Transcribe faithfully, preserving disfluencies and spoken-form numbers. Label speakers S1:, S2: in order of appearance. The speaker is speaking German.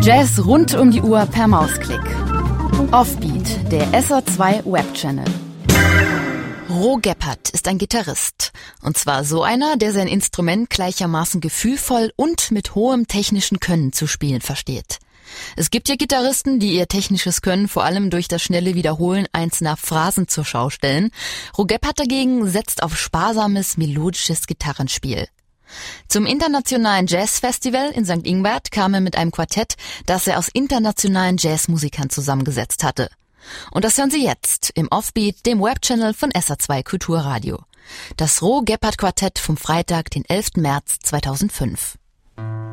S1: Jazz rund um die Uhr per Mausklick. Offbeat, der S R zwei Webchannel. Ro Gebhardt ist ein Gitarrist. Und zwar so einer, der sein Instrument gleichermaßen gefühlvoll und mit hohem technischen Können zu spielen versteht. Es gibt ja Gitarristen, die ihr technisches Können vor allem durch das schnelle Wiederholen einzelner Phrasen zur Schau stellen. Ro Gebhardt dagegen setzt auf sparsames, melodisches Gitarrenspiel. Zum Internationalen Jazzfestival in Sankt Ingbert kam er mit einem Quartett, das er aus internationalen Jazzmusikern zusammengesetzt hatte. Und das hören Sie jetzt im Offbeat, dem Webchannel von S R zwei Kulturradio. Das Ro Gebhardt Quartett vom Freitag, den elften März zweitausendfünf.